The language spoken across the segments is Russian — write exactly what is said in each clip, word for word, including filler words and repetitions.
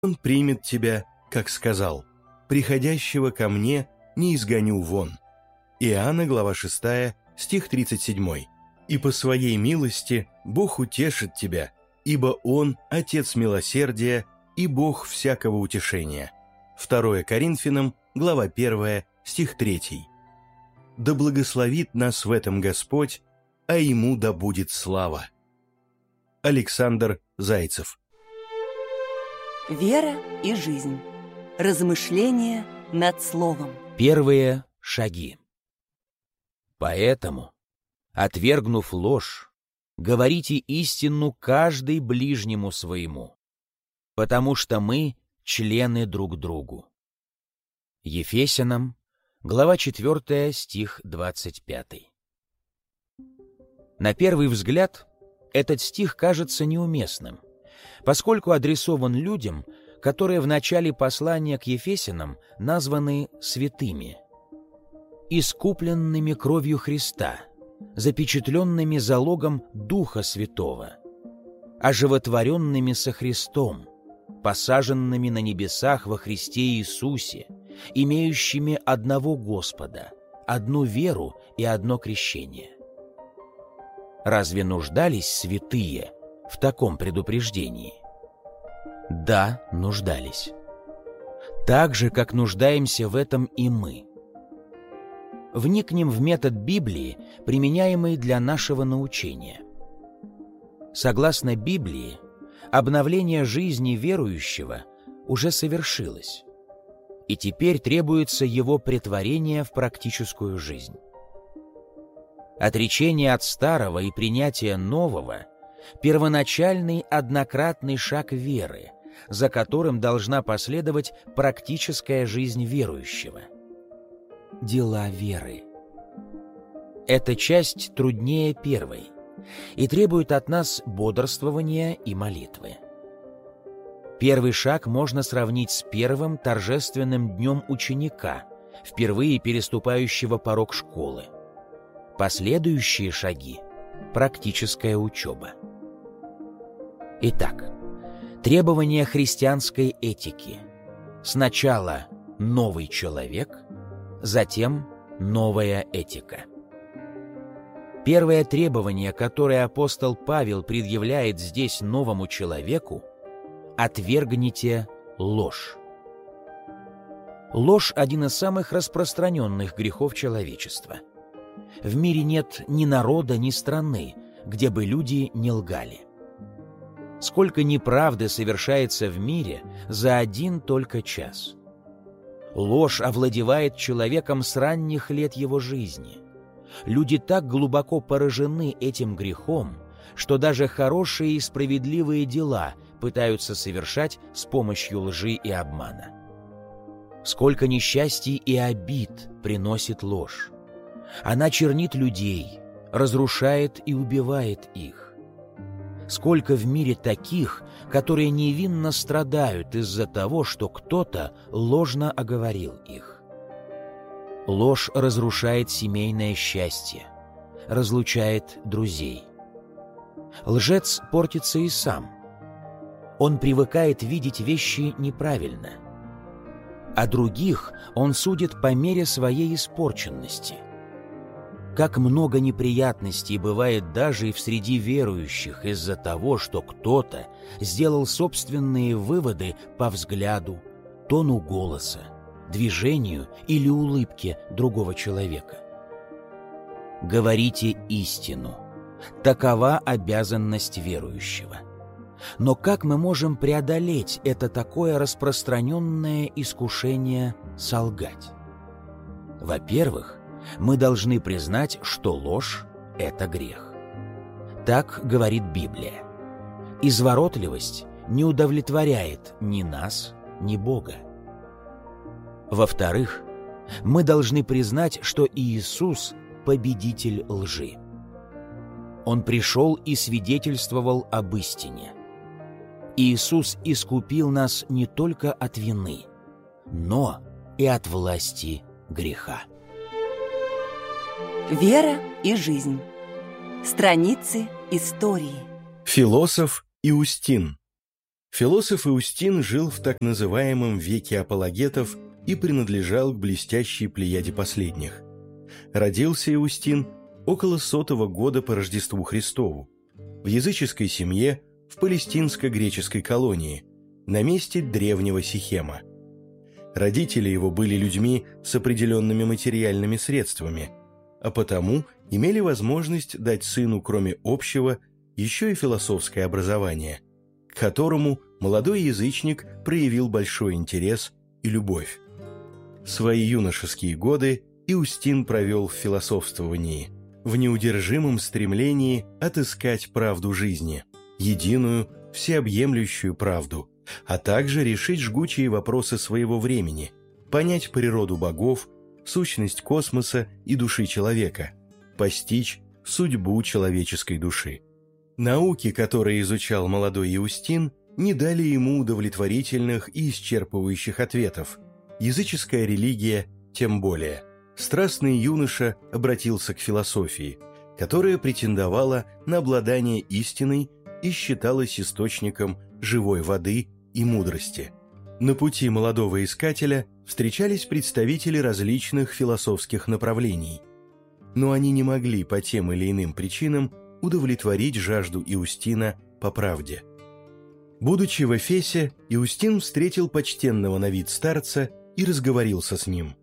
Он примет тебя, как сказал, приходящего ко мне не изгоню вон». Иоанна, глава шестая, стих тридцать семь. «И по своей милости Бог утешит тебя, ибо Он – Отец милосердия и Бог всякого утешения». второе Коринфянам, глава первая, стих третий. Да благословит нас в этом Господь, а Ему да будет слава. Александр Зайцев. Вера и жизнь. Размышления над словом. Первые шаги. Поэтому, отвергнув ложь, говорите истину каждый ближнему своему, потому что мы члены друг другу. Ефесянам, глава четвертая, стих двадцать пятый. На первый взгляд, этот стих кажется неуместным, поскольку адресован людям, которые в начале послания к Ефесянам названы святыми, искупленными кровью Христа, запечатленными залогом Духа Святого, оживотворенными со Христом, посаженными на небесах во Христе Иисусе, имеющими одного Господа, одну веру и одно крещение. Разве нуждались святые в таком предупреждении? Да, нуждались. Так же, как нуждаемся в этом и мы. Вникнем в метод Библии, применяемый для нашего научения. Согласно Библии, обновление жизни верующего уже совершилось, и теперь требуется его претворение в практическую жизнь. Отречение от старого и принятие нового – первоначальный однократный шаг веры, за которым должна последовать практическая жизнь верующего. Дела веры. Эта часть труднее первой и требует от нас бодрствования и молитвы. Первый шаг можно сравнить с первым торжественным днем ученика, впервые переступающего порог школы. Последующие шаги – практическая учеба. Итак, требования христианской этики. Сначала новый человек, затем новая этика. Первое требование, которое апостол Павел предъявляет здесь новому человеку – отвергните ложь. Ложь – один из самых распространенных грехов человечества. В мире нет ни народа, ни страны, где бы люди не лгали. Сколько неправды совершается в мире за один только час. Ложь овладевает человеком с ранних лет его жизни. Люди так глубоко поражены этим грехом, что даже хорошие и справедливые дела пытаются совершать с помощью лжи и обмана. Сколько несчастий и обид приносит ложь. Она чернит людей, разрушает и убивает их. Сколько в мире таких, которые невинно страдают из-за того, что кто-то ложно оговорил их. Ложь разрушает семейное счастье, разлучает друзей. Лжец портится и сам. Он привыкает видеть вещи неправильно. А других он судит по мере своей испорченности. Как много неприятностей бывает даже и в среди верующих из-за того, что кто-то сделал собственные выводы по взгляду, тону голоса, движению или улыбке другого человека. Говорите истину. Такова обязанность верующего. Но как мы можем преодолеть это такое распространенное искушение солгать? Во-первых, мы должны признать, что ложь – это грех. Так говорит Библия. Изворотливость не удовлетворяет ни нас, ни Бога. Во-вторых, мы должны признать, что Иисус – победитель лжи. Он пришел и свидетельствовал об истине. Иисус искупил нас не только от вины, но и от власти греха. Вера и жизнь. Страницы истории. Философ Иустин. Философ Иустин жил в так называемом веке апологетов и принадлежал к блестящей плеяде последних. Родился Иустин около сотого года по Рождеству Христову в языческой семье в палестинско-греческой колонии на месте древнего Сихема. Родители его были людьми с определенными материальными средствами, а потому имели возможность дать сыну, кроме общего, еще и философское образование, к которому молодой язычник проявил большой интерес и любовь. Свои юношеские годы Иустин провел в философствовании, в неудержимом стремлении отыскать правду жизни, единую, всеобъемлющую правду, а также решить жгучие вопросы своего времени, понять природу богов, сущность космоса и души человека, постичь судьбу человеческой души. Науки, которые изучал молодой Иустин, не дали ему удовлетворительных и исчерпывающих ответов. Языческая религия тем более. Страстный юноша обратился к философии, которая претендовала на обладание истиной и считалась источником живой воды и мудрости. На пути молодого искателя встречались представители различных философских направлений, но они не могли по тем или иным причинам удовлетворить жажду Иустина по правде. Будучи в Эфесе, Иустин встретил почтенного на вид старца и разговорился с ним.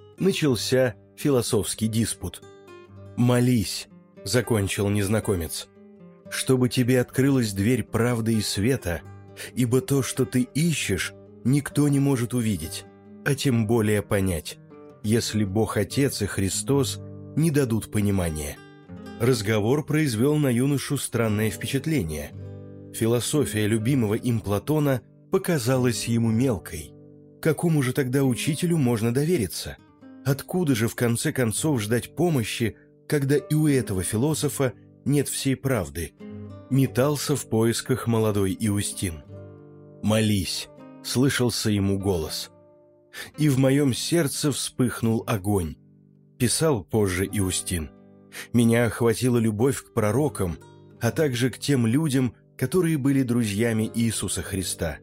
Начался философский диспут. «Молись», — закончил незнакомец, — «чтобы тебе открылась дверь правды и света, ибо то, что ты ищешь, никто не может увидеть, а тем более понять, если Бог Отец и Христос не дадут понимания». Разговор произвел на юношу странное впечатление. Философия любимого им Платона показалась ему мелкой. Какому же тогда учителю можно довериться? Откуда же в конце концов ждать помощи, когда и у этого философа нет всей правды? Метался в поисках молодой Иустин. «Молись», — слышался ему голос. «И в моем сердце вспыхнул огонь», — писал позже Иустин. «Меня охватила любовь к пророкам, а также к тем людям, которые были друзьями Иисуса Христа.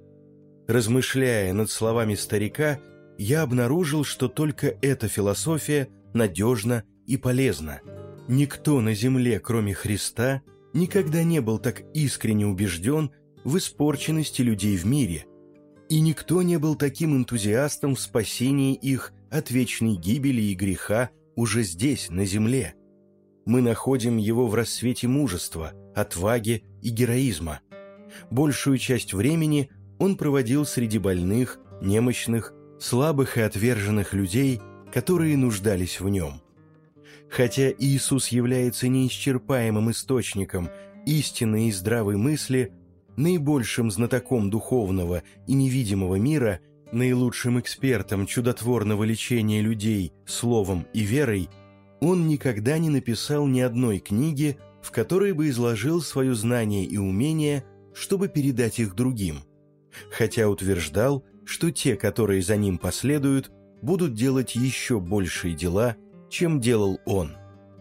Размышляя над словами старика, я обнаружил, что только эта философия надежна и полезна. Никто на земле, кроме Христа, никогда не был так искренне убежден в испорченности людей в мире, и никто не был таким энтузиастом в спасении их от вечной гибели и греха уже здесь, на земле. Мы находим его в рассвете мужества, отваги и героизма. Большую часть времени он проводил среди больных, немощных, слабых и отверженных людей, которые нуждались в нем. Хотя Иисус является неисчерпаемым источником истинной и здравой мысли, наибольшим знатоком духовного и невидимого мира, наилучшим экспертом чудотворного лечения людей словом и верой, он никогда не написал ни одной книги, в которой бы изложил свое знание и умение, чтобы передать их другим, хотя утверждал, что те, которые за ним последуют, будут делать еще большие дела, чем делал он.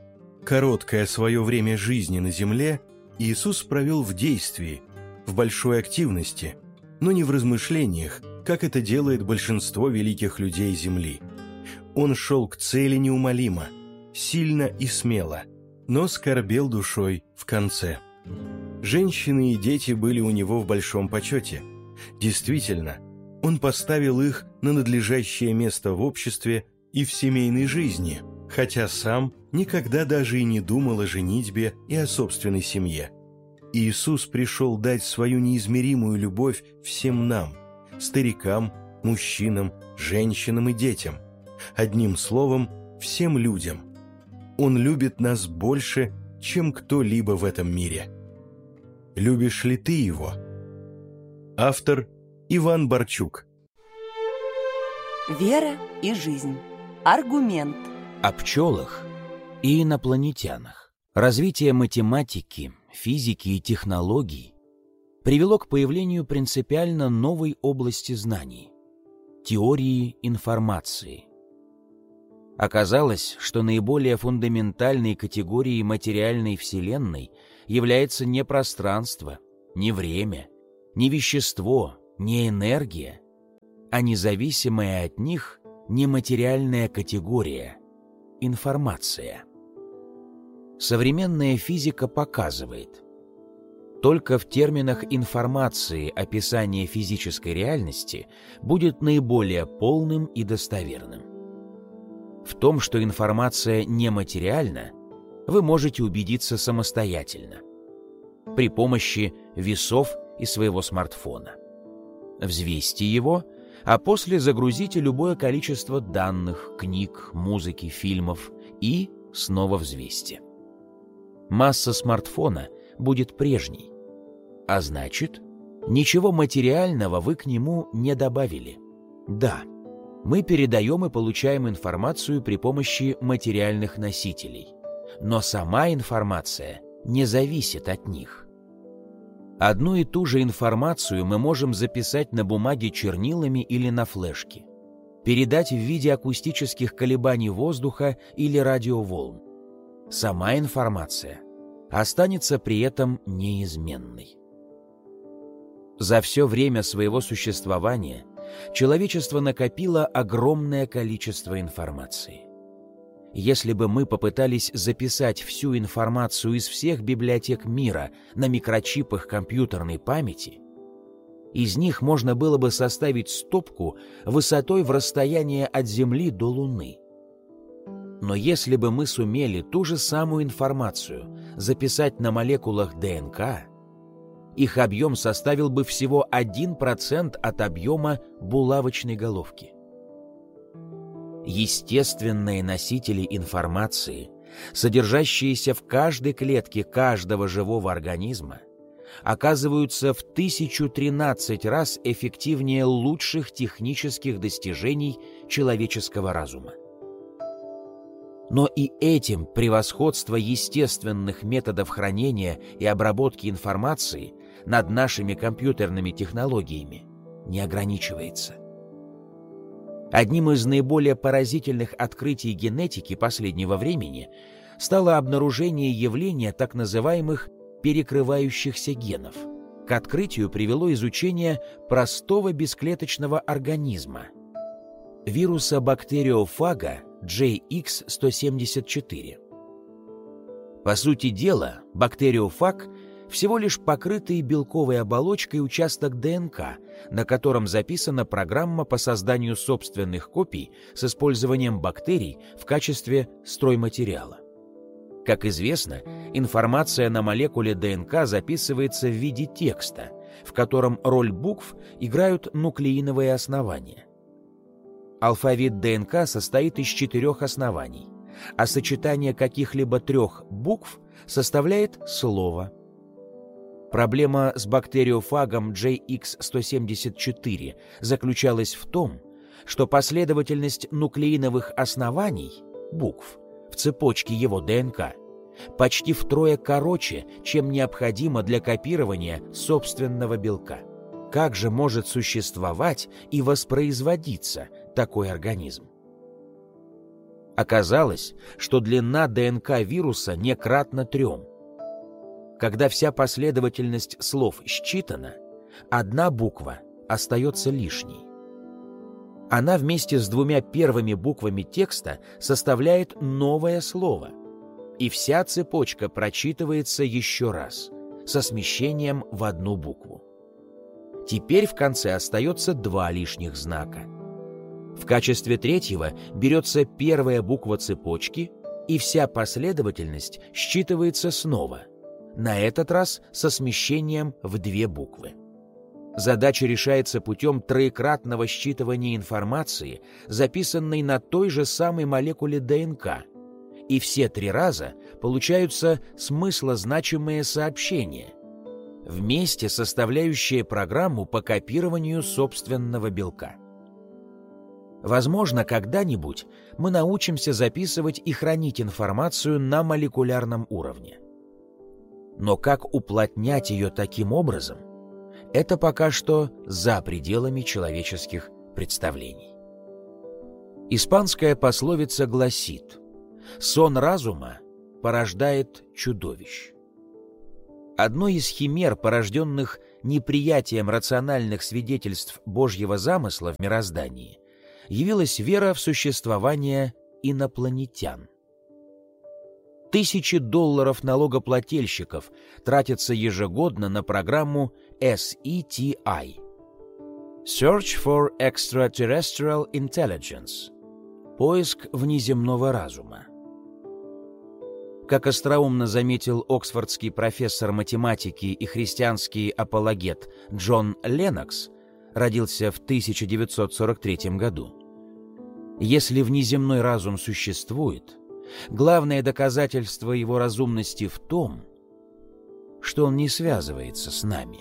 Короткое свое время жизни на земле Иисус провел в действии, в большой активности, но не в размышлениях, как это делает большинство великих людей Земли. Он шел к цели неумолимо, сильно и смело, но скорбел душой в конце. Женщины и дети были у него в большом почете. Действительно, он поставил их на надлежащее место в обществе и в семейной жизни, хотя сам никогда даже и не думал о женитьбе и о собственной семье. Иисус пришел дать свою неизмеримую любовь всем нам, старикам, мужчинам, женщинам и детям, одним словом, всем людям. Он любит нас больше, чем кто-либо в этом мире. Любишь ли ты его? Автор Иван Барчук. Вера и жизнь. Аргумент. О пчелах и инопланетянах. Развитие математики, физики и технологий привело к появлению принципиально новой области знаний – теории информации. Оказалось, что наиболее фундаментальной категорией материальной Вселенной является не пространство, не время, не вещество, не энергия, а независимая от них нематериальная категория – информация. Современная физика показывает, только в терминах информации описание физической реальности будет наиболее полным и достоверным. В том, что информация нематериальна, вы можете убедиться самостоятельно при помощи весов и своего смартфона. Взвесьте его, а после загрузите любое количество данных, книг, музыки, фильмов и снова взвесьте. Масса смартфона будет прежней, а значит, ничего материального вы к нему не добавили. Да, мы передаем и получаем информацию при помощи материальных носителей, но сама информация не зависит от них. Одну и ту же информацию мы можем записать на бумаге чернилами или на флешке, передать в виде акустических колебаний воздуха или радиоволн. Сама информация останется при этом неизменной. За все время своего существования человечество накопило огромное количество информации. Если бы мы попытались записать всю информацию из всех библиотек мира на микрочипах компьютерной памяти, из них можно было бы составить стопку высотой в расстояние от Земли до Луны. Но если бы мы сумели ту же самую информацию записать на молекулах ДНК, их объем составил бы всего один процент от объема булавочной головки. Естественные носители информации, содержащиеся в каждой клетке каждого живого организма, оказываются в тысячу тринадцать раз эффективнее лучших технических достижений человеческого разума. Но и этим превосходство естественных методов хранения и обработки информации над нашими компьютерными технологиями не ограничивается. Одним из наиболее поразительных открытий генетики последнего времени стало обнаружение явления так называемых перекрывающихся генов. К открытию привело изучение простого бесклеточного организма – вируса бактериофага джей икс сто семьдесят четыре. По сути дела, бактериофаг – всего лишь покрытый белковой оболочкой участок ДНК, на котором записана программа по созданию собственных копий с использованием бактерий в качестве стройматериала. Как известно, информация на молекуле ДНК записывается в виде текста, в котором роль букв играют нуклеиновые основания. Алфавит ДНК состоит из четырех оснований, а сочетание каких-либо трех букв составляет слово. Проблема с бактериофагом джей икс сто семьдесят четыре заключалась в том, что последовательность нуклеиновых оснований, букв, в цепочке его ДНК почти втрое короче, чем необходимо для копирования собственного белка. Как же может существовать и воспроизводиться такой организм? Оказалось, что длина ДНК вируса не кратна трем. Когда вся последовательность слов считана, одна буква остается лишней. Она вместе с двумя первыми буквами текста составляет новое слово, и вся цепочка прочитывается еще раз, со смещением в одну букву. Теперь в конце остается два лишних знака. В качестве третьего берется первая буква цепочки, и вся последовательность считывается снова, на этот раз со смещением в две буквы. Задача решается путем троекратного считывания информации, записанной на той же самой молекуле ДНК, и все три раза получаются смыслозначимые сообщения, вместе составляющие программу по копированию собственного белка. Возможно, когда-нибудь мы научимся записывать и хранить информацию на молекулярном уровне. Но как уплотнять ее таким образом, это пока что за пределами человеческих представлений. Испанская пословица гласит: «Сон разума порождает чудовищ». Одной из химер, порожденных неприятием рациональных свидетельств Божьего замысла в мироздании явилась вера в существование инопланетян. Тысячи долларов налогоплательщиков тратятся ежегодно на программу эс и ти ай – Search for Extraterrestrial Intelligence – поиск внеземного разума. Как остроумно заметил оксфордский профессор математики и христианский апологет Джон Леннокс, родился в тысяча девятьсот сорок третьем году, если внеземной разум существует, главное доказательство его разумности в том, что он не связывается с нами.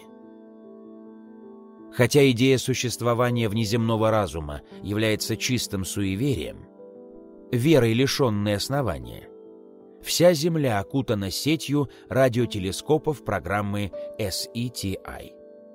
Хотя идея существования внеземного разума является чистым суеверием, верой лишенной основания, вся Земля окутана сетью радиотелескопов программы эс и ти ай.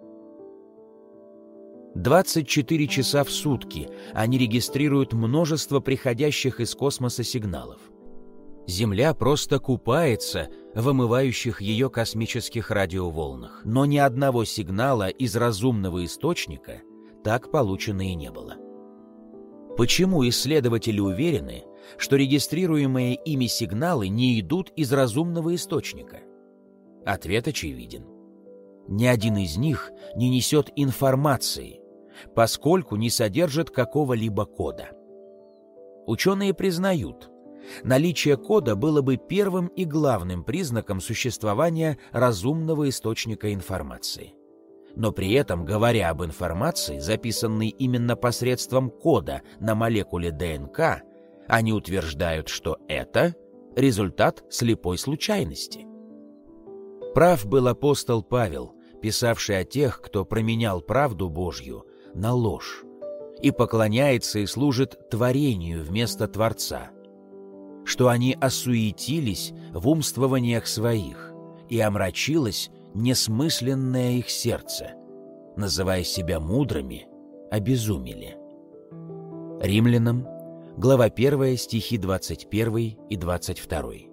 двадцать четыре часа в сутки они регистрируют множество приходящих из космоса сигналов. Земля просто купается в омывающих ее космических радиоволнах, но ни одного сигнала из разумного источника так получено и не было. Почему исследователи уверены, что регистрируемые ими сигналы не идут из разумного источника? Ответ очевиден. Ни один из них не несет информации, поскольку не содержит какого-либо кода. Ученые признают, наличие кода было бы первым и главным признаком существования разумного источника информации. Но при этом, говоря об информации, записанной именно посредством кода на молекуле ДНК, они утверждают, что это результат слепой случайности. Прав был апостол Павел, писавший о тех, кто променял правду Божью на ложь и поклоняется и служит творению вместо Творца, что они осуетились в умствованиях своих, и омрачилось несмысленное их сердце, называя себя мудрыми, обезумели. Римлянам, глава первая, стихи двадцать первый и двадцать второй.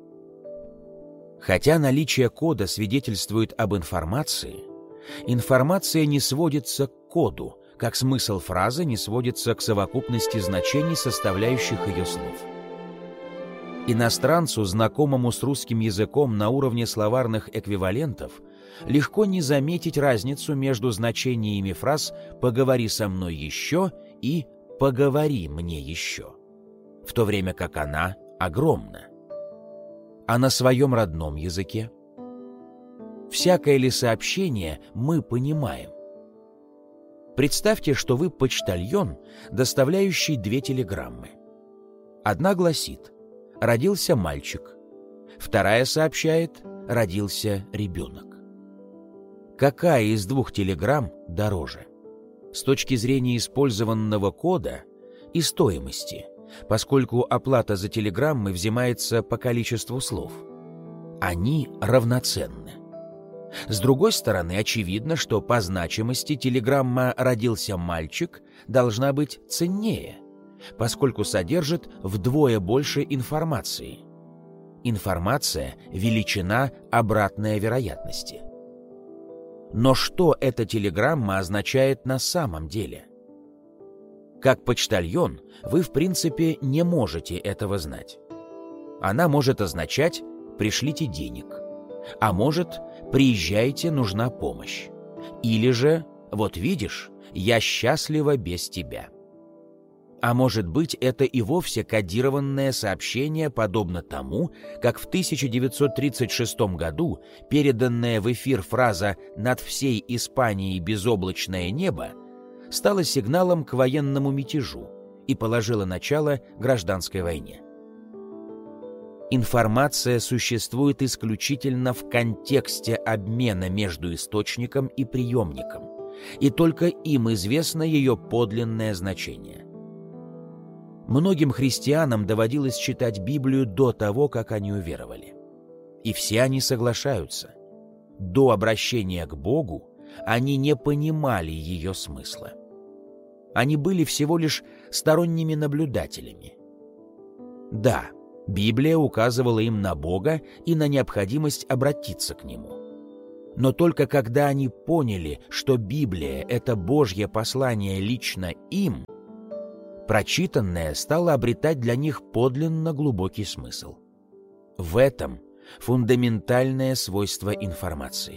Хотя наличие кода свидетельствует об информации, информация не сводится к коду, как смысл фразы не сводится к совокупности значений, составляющих ее слов. Иностранцу, знакомому с русским языком на уровне словарных эквивалентов, легко не заметить разницу между значениями фраз «поговори со мной еще» и «поговори мне еще», в то время как она огромна. А на своем родном языке? Всякое ли сообщение мы понимаем? Представьте, что вы почтальон, доставляющий две телеграммы. Одна гласит: «Родился мальчик». Вторая сообщает: «Родился ребенок». Какая из двух телеграмм дороже? С точки зрения использованного кода и стоимости, поскольку оплата за телеграммы взимается по количеству слов. Они равноценны. С другой стороны, очевидно, что по значимости телеграмма «Родился мальчик» должна быть ценнее, поскольку содержит вдвое больше информации. Информация – величина, обратная вероятности. Но что эта телеграмма означает на самом деле? Как почтальон, вы в принципе не можете этого знать. Она может означать «пришлите денег», а может «приезжайте, нужна помощь», или же «вот видишь, я счастлива без тебя». А может быть, это и вовсе кодированное сообщение, подобно тому, как в тысяча девятьсот тридцать шестом году переданная в эфир фраза «над всей Испанией безоблачное небо» стала сигналом к военному мятежу и положила начало гражданской войне. Информация существует исключительно в контексте обмена между источником и приемником, и только им известно ее подлинное значение. Многим христианам доводилось читать Библию до того, как они уверовали. И все они соглашаются. До обращения к Богу они не понимали ее смысла. Они были всего лишь сторонними наблюдателями. Да, Библия указывала им на Бога и на необходимость обратиться к Нему. Но только когда они поняли, что Библия — это Божье послание лично им, прочитанное стало обретать для них подлинно глубокий смысл. В этом фундаментальное свойство информации.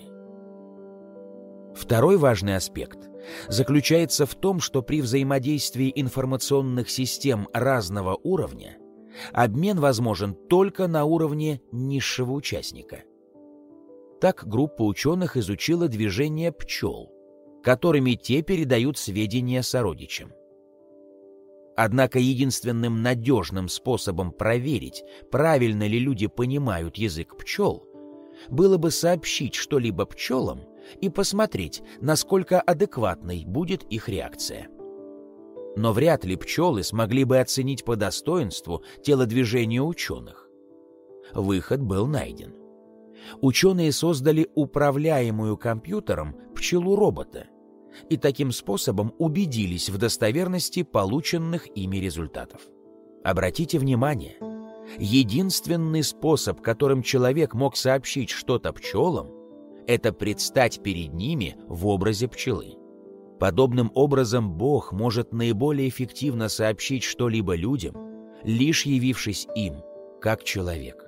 Второй важный аспект заключается в том, что при взаимодействии информационных систем разного уровня обмен возможен только на уровне низшего участника. Так группа ученых изучила движение пчел, которыми те передают сведения сородичам. Однако единственным надежным способом проверить, правильно ли люди понимают язык пчел, было бы сообщить что-либо пчелам и посмотреть, насколько адекватной будет их реакция. Но вряд ли пчелы смогли бы оценить по достоинству телодвижение ученых. Выход был найден. Ученые создали управляемую компьютером пчелу-робота и таким способом убедились в достоверности полученных ими результатов. Обратите внимание, единственный способ, которым человек мог сообщить что-то пчелам, это предстать перед ними в образе пчелы. Подобным образом Бог может наиболее эффективно сообщить что-либо людям, лишь явившись им, как человек.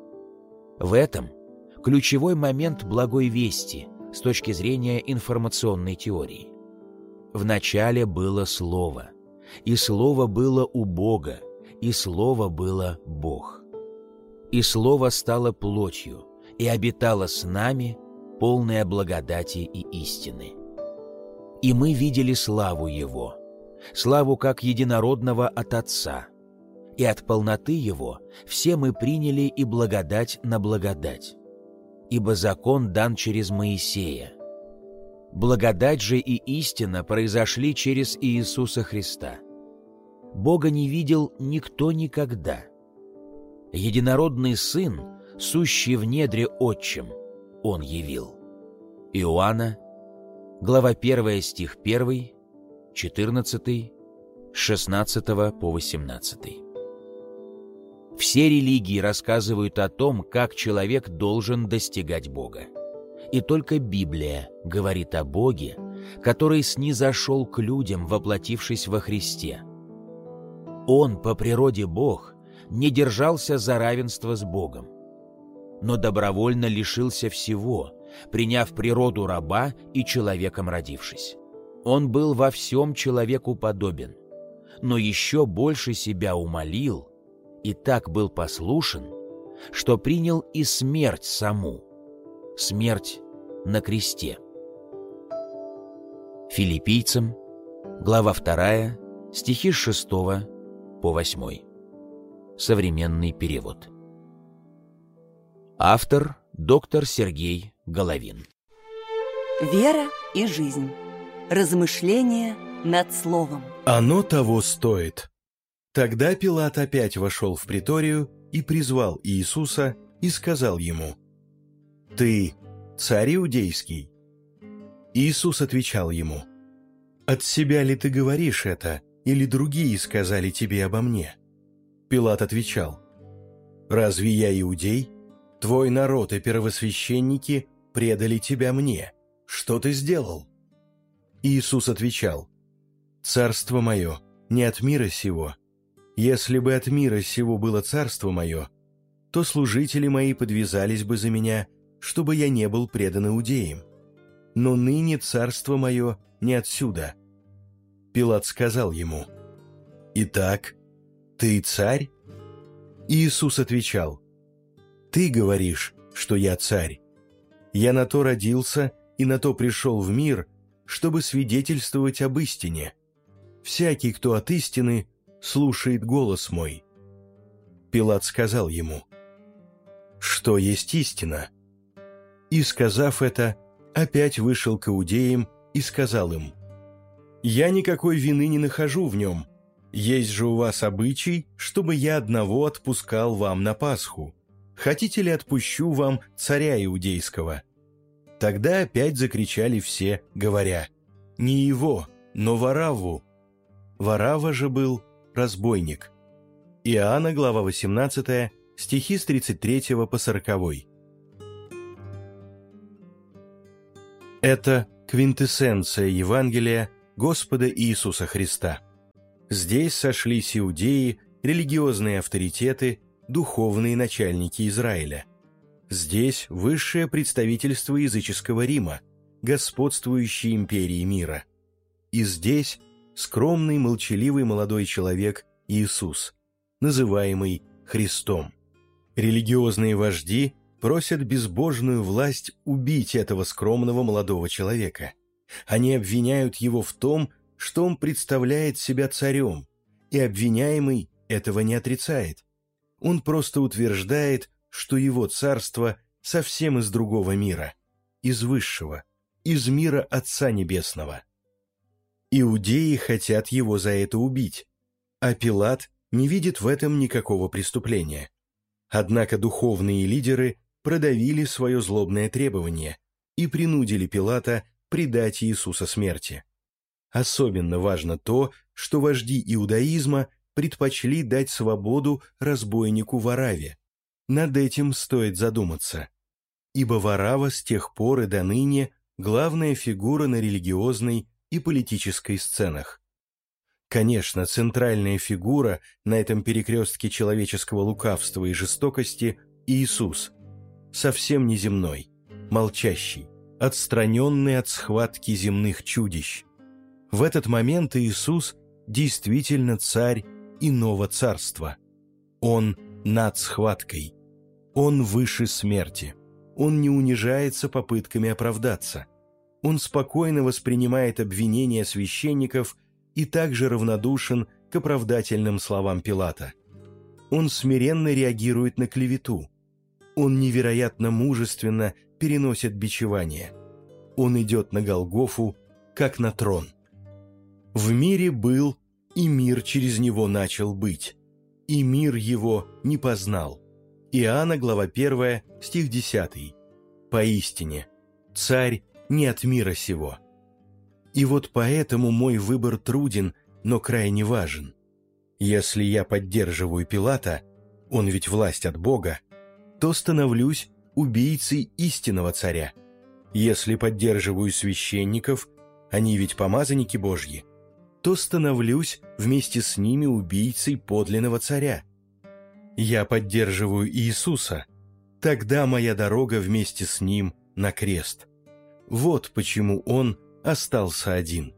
В этом ключевой момент благой вести с точки зрения информационной теории. Вначале было Слово, и Слово было у Бога, и Слово было Бог. И Слово стало плотью, и обитало с нами, полное благодати и истины. И мы видели славу Его, славу как единородного от Отца, и от полноты Его все мы приняли и благодать на благодать. Ибо закон дан через Моисея. Благодать же и истина произошли через Иисуса Христа. Бога не видел никто никогда. Единородный Сын, сущий в недре Отчим, Он явил. Иоанна, глава первая, стих первый, четырнадцатый, с шестнадцатого по восемнадцатый. Все религии рассказывают о том, как человек должен достигать Бога. И только Библия говорит о Боге, который снизошел к людям, воплотившись во Христе. Он, по природе Бог, не держался за равенство с Богом, но добровольно лишился всего, приняв природу раба и человеком родившись. Он был во всем человеку подобен, но еще больше себя умалил, и так был послушен, что принял и смерть саму, смерть на кресте. Филиппийцам, глава вторая, стихи с шестого по восьмой. Современный перевод. Автор доктор Сергей Головин. Вера и жизнь. Размышления над словом. Оно того стоит. Тогда Пилат опять вошел в приторию и призвал Иисуса и сказал ему: «Ты царь иудейский?» Иисус отвечал ему: «От себя ли ты говоришь это, или другие сказали тебе обо мне?» Пилат отвечал: «Разве я иудей? Твой народ и первосвященники предали тебя мне. Что ты сделал?» Иисус отвечал: «Царство мое не от мира сего. Если бы от мира сего было царство мое, то служители мои подвязались бы за меня, чтобы я не был предан иудеям. Но ныне царство мое не отсюда». Пилат сказал ему: «Итак, ты царь?» Иисус отвечал: «Ты говоришь, что я царь. Я на то родился и на то пришел в мир, чтобы свидетельствовать об истине. Всякий, кто от истины, слушает голос мой». Пилат сказал ему: «Что есть истина?» И, сказав это, опять вышел к иудеям и сказал им: «Я никакой вины не нахожу в нем. Есть же у вас обычай, чтобы я одного отпускал вам на Пасху. Хотите ли, отпущу вам царя иудейского?» Тогда опять закричали все, говоря: «Не его, но Варавву». Варавва же был разбойник. Иоанна, глава восемнадцатая, стихи с тридцать третьего по сороковой. Это квинтэссенция Евангелия Господа Иисуса Христа. Здесь сошлись иудеи, религиозные авторитеты, духовные начальники Израиля. Здесь высшее представительство языческого Рима, господствующей империи мира. И здесь скромный, молчаливый молодой человек Иисус, называемый Христом. Религиозные вожди просят безбожную власть убить этого скромного молодого человека. Они обвиняют его в том, что он представляет себя царем, и обвиняемый этого не отрицает. Он просто утверждает, что его царство совсем из другого мира, из высшего, из мира Отца Небесного. Иудеи хотят его за это убить, а Пилат не видит в этом никакого преступления. Однако духовные лидеры продавили свое злобное требование и принудили Пилата предать Иисуса смерти. Особенно важно то, что вожди иудаизма предпочли дать свободу разбойнику Варавве. Над этим стоит задуматься, ибо Варавва с тех пор и до ныне главная фигура на религиозной и политической сценах. Конечно, центральная фигура на этом перекрестке человеческого лукавства и жестокости – Иисус, совсем неземной, молчащий, отстраненный от схватки земных чудищ. В этот момент Иисус действительно царь иного царства. Он над схваткой, он выше смерти, он не унижается попытками оправдаться, он спокойно воспринимает обвинения священников и также равнодушен к оправдательным словам Пилата. Он смиренно реагирует на клевету. Он невероятно мужественно переносит бичевание. Он идет на Голгофу, как на трон. В мире был, и мир через него начал быть, и мир его не познал. Иоанна, глава первая, стих десятый. Поистине, царь не от мира сего. И вот поэтому мой выбор труден, но крайне важен. Если я поддерживаю Пилата, он ведь власть от Бога, то становлюсь убийцей истинного царя. Если поддерживаю священников, они ведь помазанники Божьи, то становлюсь вместе с ними убийцей подлинного царя. Я поддерживаю Иисуса, тогда моя дорога вместе с ним на крест. Вот почему он остался один.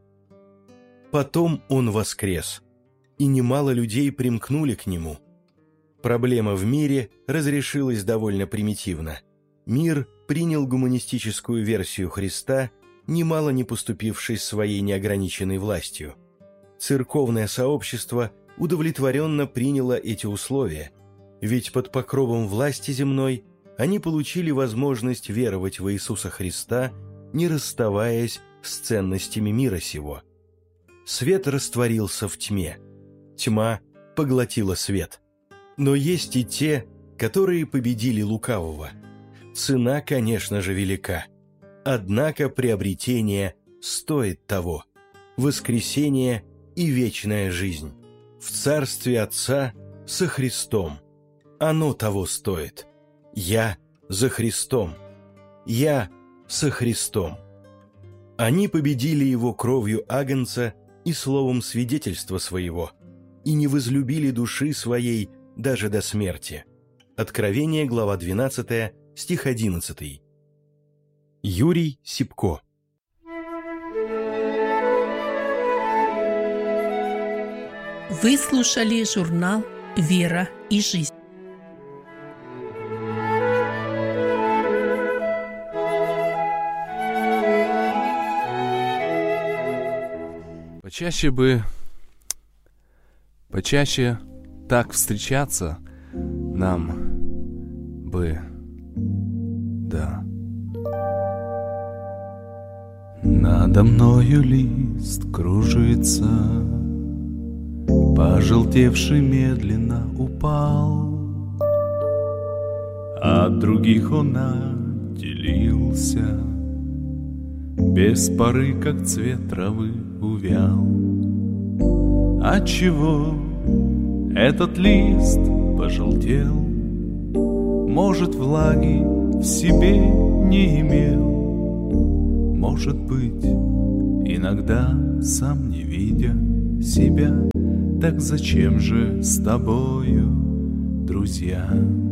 Потом он воскрес, и немало людей примкнули к нему. Проблема в мире разрешилась довольно примитивно. Мир принял гуманистическую версию Христа, немало не поступившись своей неограниченной властью. Церковное сообщество удовлетворенно приняло эти условия, ведь под покровом власти земной они получили возможность веровать в Иисуса Христа, не расставаясь с ценностями мира сего. Свет растворился в тьме, тьма поглотила свет. Но есть и те, которые победили лукавого. Цена, конечно же, велика. Однако приобретение стоит того. Воскресение и вечная жизнь. В Царстве Отца со Христом. Оно того стоит. Я за Христом. Я со Христом. Они победили его кровью агнца и словом свидетельства своего, и не возлюбили души своей даже до смерти. Откровение, глава двенадцатая, стих одиннадцатый. Юрий Сипко. Вы слушали журнал «Вера и жизнь». Почаще бы, почаще так встречаться нам бы, да. Надо мною лист кружится, пожелтевший медленно упал, от других он отделился, без поры, как цвет травы, увял. Отчего этот лист пожелтел? Может, влаги в себе не имел, может быть, иногда сам не видя себя. Так зачем же с тобою, друзья?